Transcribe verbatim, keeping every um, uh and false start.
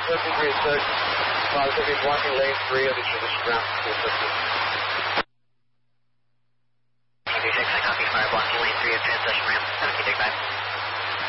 fifty-three six. Positivity blocking lane three of the tradition ground. fifty-six, I copy. Fire blocking lane three of transition ramp. seventeen, take five.